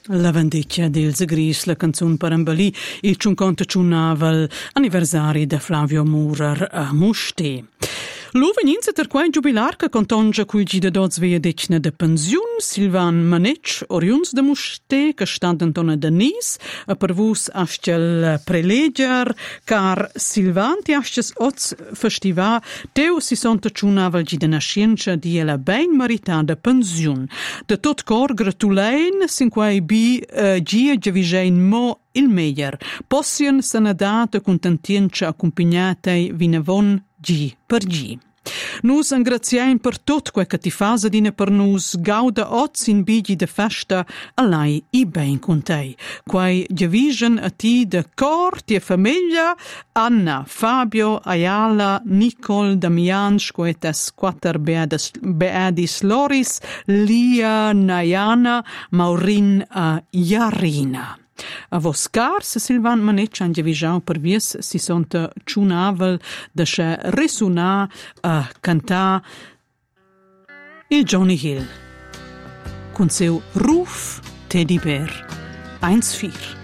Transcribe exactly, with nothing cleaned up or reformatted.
La vendicchia del Zagris, la canzone per Ambali, il cinquantacinque anniversari de Flavio Murer a Muste. Lo veninza ter quai jubilar che contongia cui gida dots via decna de pensiun, Silvan Manec, oriuns de Muste, che stadentona de Nis, a per vus ascel preleger, car Silvan ti asces oz festiva, teu si sonta ciunaval gida nascienza di la ben marità de pensiun. De tot cor gratulein, sin quai bi uh, gia giavigein mo il meglier. Possian sanadata contentienza accompagnate vinavon G per G. Nus angrazien per tot quel che ti fasa dine per nus gauda oz in bigi de festa a lei i ben con te. Quai giavisen a ti de cor, tia famiglia, Anna, Fabio, Ayala, Nicol, Damian, scoetes quater beadis, beadis Loris, Lia, Nayana, Maurin, uh, Yarina. A vos cars, Silvan Manec han giavigiau per vies si sonta ciunavel da sche resuna a cantà il Johnny Hill con seu Ruf Teddy Bear eins vier.